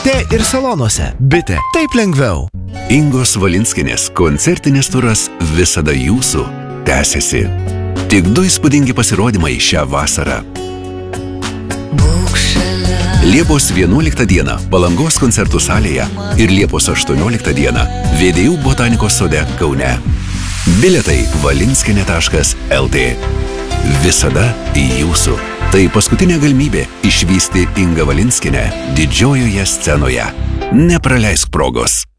Bite ir salonuose. Bite. Taip lengviau. Ingos Valinskinės koncertinis turas Visada jūsų tęsiasi. Tik 2 įspūdingi pasirodymai šią vasarą. Liepos 11 dieną Palangos koncertų salėje ir Liepos 18 dieną VDU botanikos sode Kaune. Bilietai valinskienė.lt. Visada jūsų. Tai paskutinė galimybė išvysti Ingą Valinskienę didžiojoje scenoje. Nepraleisk progos.